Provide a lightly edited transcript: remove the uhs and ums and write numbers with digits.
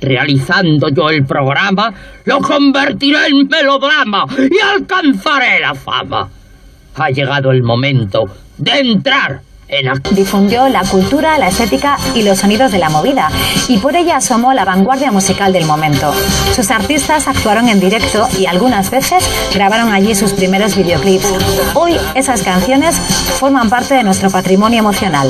Realizando yo el programa, lo convertiré en melodrama y alcanzaré la fama. Ha llegado el momento de entrar en acción. Difundió la cultura, la estética y los sonidos de la movida, y por ella asomó la vanguardia musical del momento. Sus artistas actuaron en directo y algunas veces grabaron allí sus primeros videoclips. Hoy esas canciones forman parte de nuestro patrimonio emocional.